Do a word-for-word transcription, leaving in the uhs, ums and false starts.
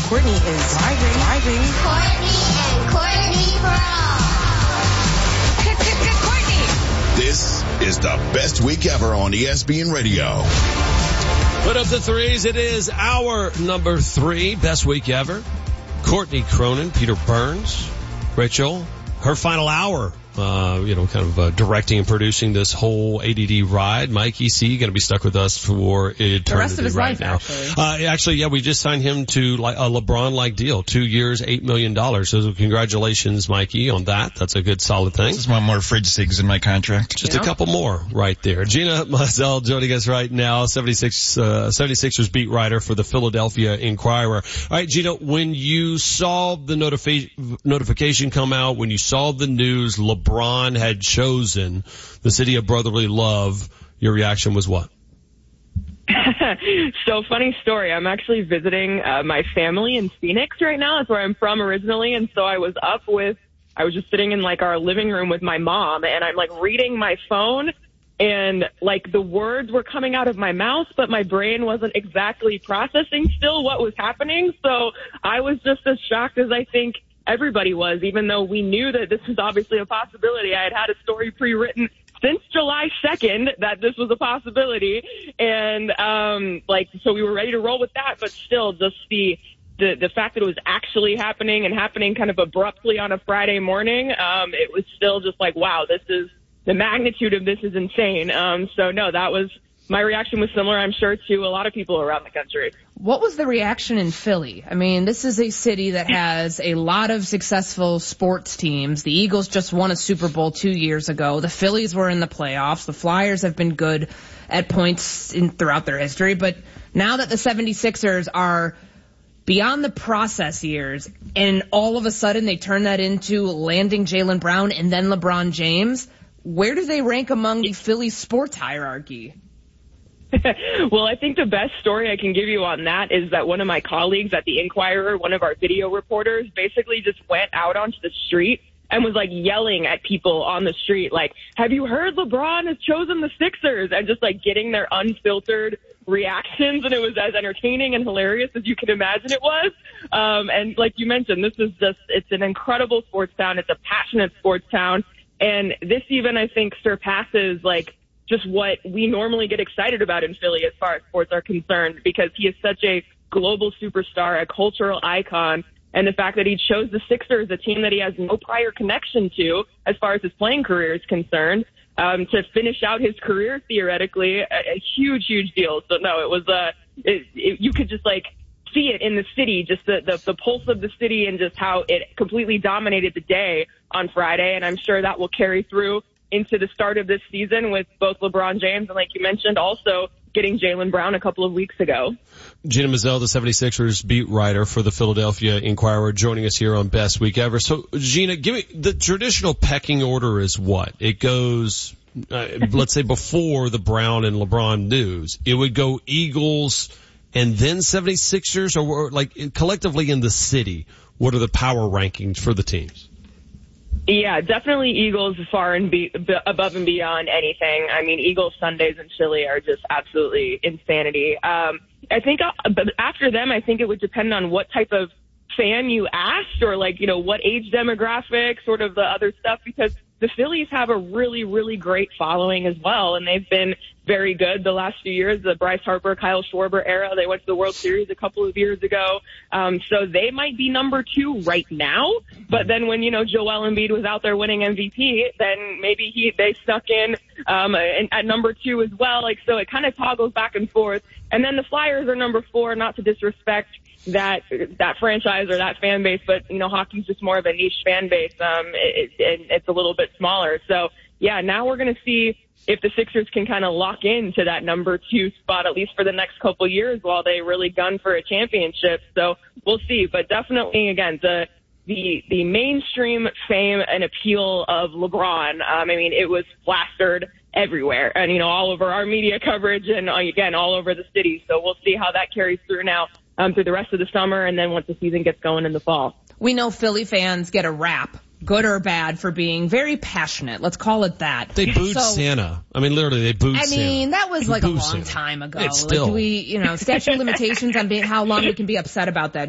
Courtney is driving. Driving. Courtney and Courtney Crow. Courtney. This is the best week ever on E S P N Radio. Put up the threes. It is our number three best week ever. Courtney Cronin, Peter Burns, Rachel, her final hour. Uh, you know, kind of uh, directing and producing this whole A D D ride. Mike E C going to be stuck with us for eternity the rest of his right life, now. Actually. Uh, actually, yeah, we just signed him to like a LeBron-like deal, two years, eight million dollars. So congratulations, Mikey, on that. That's a good, solid thing. Just want more fridge cigs in my contract. Just you a know? couple more right there. Gina Mazel joining us right now, seventy-six, uh, seventy-sixers beat writer for the Philadelphia Inquirer. All right, Gina, when you saw the notifi- notification come out, when you saw the news, LeBron had chosen the city of brotherly love, your reaction was what? So funny story. I'm actually visiting uh, my family in Phoenix right now. That's where I'm from originally. And so I was up with, I was just sitting in like our living room with my mom, and I'm like reading my phone, and like the words were coming out of my mouth, but my brain wasn't exactly processing still what was happening. So I was just as shocked as I think everybody was, even though we knew that this was obviously a possibility. I had had a story pre-written since July second that this was a possibility. And, um, like, so we were ready to roll with that, but still just the, the, the fact that it was actually happening and happening kind of abruptly on a Friday morning, um, it was still just like, wow, this is, the magnitude of this is insane. Um, so no, that was, my reaction was similar, I'm sure, to a lot of people around the country. What was the reaction in Philly? I mean, this is a city that has a lot of successful sports teams. The Eagles just won a Super Bowl two years ago. The Phillies were in the playoffs. The Flyers have been good at points in, throughout their history. But now that the seventy-sixers are beyond the process years, and all of a sudden they turn that into landing Jaylen Brown and then LeBron James, where do they rank among the Philly sports hierarchy? Well, I think the best story I can give you on that is that one of my colleagues at the Inquirer, one of our video reporters, basically just went out onto the street and was like yelling at people on the street, like, have you heard LeBron has chosen the Sixers? And just like getting their unfiltered reactions. And it was as entertaining and hilarious as you can imagine it was. Um, and like you mentioned, this is just, it's an incredible sports town. It's a passionate sports town. And this even, I think, surpasses like, just what we normally get excited about in Philly as far as sports are concerned, because he is such a global superstar, a cultural icon, and the fact that he chose the Sixers, a team that he has no prior connection to as far as his playing career is concerned, um, to finish out his career theoretically, a, a huge, huge deal. So no, it was, uh, it, it, you could just like see it in the city, just the, the, the pulse of the city and just how it completely dominated the day on Friday. And I'm sure that will carry through into the start of this season with both LeBron James and, like you mentioned, also getting Jaylen Brown a couple of weeks ago. Gina Mazel, the seventy-sixers beat writer for the Philadelphia Inquirer, joining us here on Best Week Ever. So, Gina, give me the traditional pecking order is what? It goes, uh, let's say before the Brown and LeBron news, it would go Eagles and then seventy-sixers, or, or like collectively in the city, what are the power rankings for the teams? Yeah, definitely Eagles far and be, above and beyond anything. I mean, Eagles Sundays in Philly are just absolutely insanity. Um, I think uh, but after them, I think it would depend on what type of fan you asked, or like, you know, what age demographic, sort of the other stuff, because the Phillies have a really, really great following as well, and they've been very good the last few years. The Bryce Harper, Kyle Schwarber era, they went to the World Series a couple of years ago. Um, so they might be number two right now. But then when, you know, Joel Embiid was out there winning M V P, then maybe he they stuck in um, at number two as well. Like, so it kind of toggles back and forth. And then the Flyers are number four, not to disrespect that that franchise or that fan base, but, you know, hockey's just more of a niche fan base. Um, it, it, it's a little bit smaller. So, yeah, now we're going to see if the Sixers can kind of lock into that number two spot, at least for the next couple of years, while they really gun for a championship. So we'll see. But definitely, again, the the the mainstream fame and appeal of LeBron, um, I mean, it was plastered everywhere, and, you know, all over our media coverage and, again, all over the city. So we'll see how that carries through now um, through the rest of the summer, and then once the season gets going in the fall. We know Philly fans get a rap, good or bad, for being very passionate. Let's call it that. They booed so, Santa. I mean, literally, they booed I Santa. I mean, that was they like a long Santa. time ago. It's like, still. do we, you know, statute of limitations on being, how long we can be upset about that.